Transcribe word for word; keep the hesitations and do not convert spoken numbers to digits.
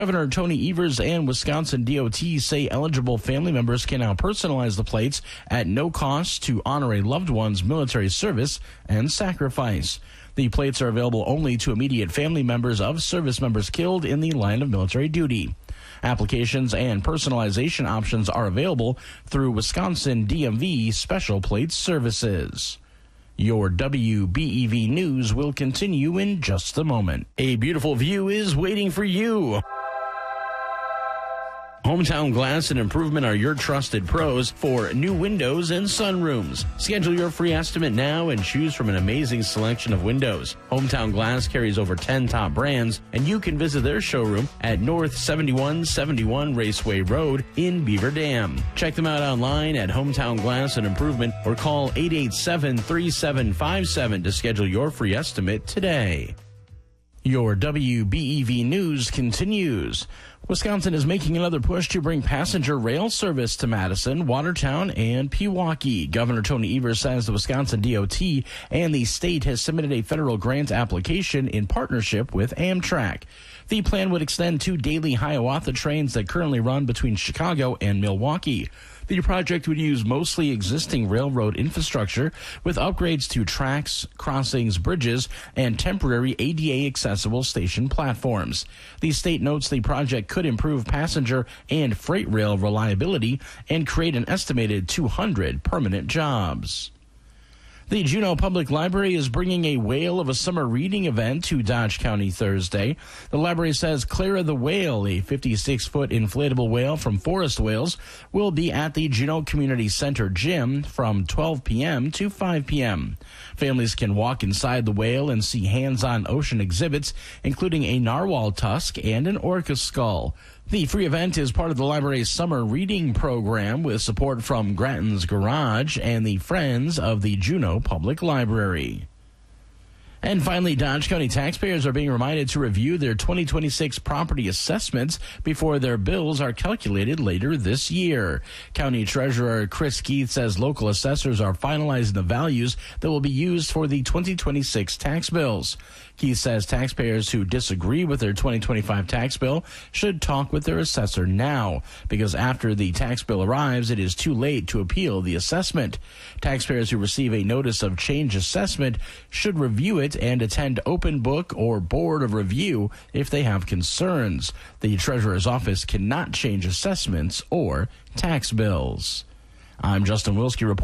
Governor Tony Evers and Wisconsin D O T say eligible family members can now personalize the plates at no cost to honor a loved one's military service and sacrifice. The plates are available only to immediate family members of service members killed in the line of military duty. Applications and personalization options are available through Wisconsin D M V Special Plate Services. Your W B E V News will continue in just a moment. A beautiful view is waiting for you. Hometown Glass and Improvement are your trusted pros for new windows and sunrooms. Schedule your free estimate now and choose from an amazing selection of windows. Hometown Glass carries over ten top brands, and you can visit their showroom at North seventy-one seventy-one Raceway Road in Beaver Dam. Check them out online at Hometown Glass and Improvement or call eight eight seven, three seven five seven to schedule your free estimate today. Your W B E V News continues. Wisconsin is making another push to bring passenger rail service to Madison, Watertown, and Pewaukee. Governor Tony Evers says the Wisconsin D O T and the state has submitted a federal grant application in partnership with Amtrak. The plan would extend two daily Hiawatha trains that currently run between Chicago and Milwaukee. The project would use mostly existing railroad infrastructure with upgrades to tracks, crossings, bridges, and temporary A D A-accessible station platforms. The state notes the project could improve passenger and freight rail reliability and create an estimated two hundred permanent jobs. The Juneau Public Library is bringing a Whale of a Summer reading event to Dodge County Thursday. The library says Clara the Whale, a fifty-six foot inflatable whale from Forest Whales, will be at the Juneau Community Center gym from twelve p.m. to five p.m. Families can walk inside the whale and see hands-on ocean exhibits, including a narwhal tusk and an orca skull. The free event is part of the library's summer reading program with support from Grattan's Garage and the Friends of the Juneau Public Library. And finally, Dodge County taxpayers are being reminded to review their twenty twenty-six property assessments before their bills are calculated later this year. County Treasurer Chris Keith says local assessors are finalizing the values that will be used for the twenty twenty-six tax bills. Keith says taxpayers who disagree with their twenty twenty-five tax bill should talk with their assessor now, because after the tax bill arrives, it is too late to appeal the assessment. Taxpayers who receive a notice of change assessment should review it and attend open book or board of review if they have concerns. The Treasurer's office cannot change assessments or tax bills. I'm Justin Wilski reporting.